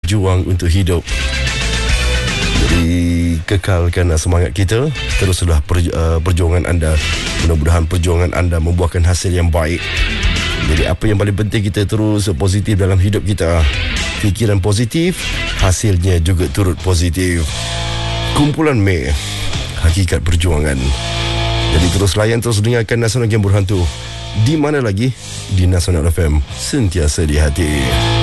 berjuang untuk hidup. Jadi kekalkan semangat kita. Teruslah perjuangan anda. Mudah-mudahan perjuangan anda membuahkan hasil yang baik. Jadi apa yang paling penting, kita terus positif dalam hidup kita. Fikiran positif, hasilnya juga turut positif. Kumpulan Mei, hakikat perjuangan. Jadi terus layan, terus dengarkan Nasional Game Berhantu. Di mana lagi? Di Nasional FM, sentiasa di hati.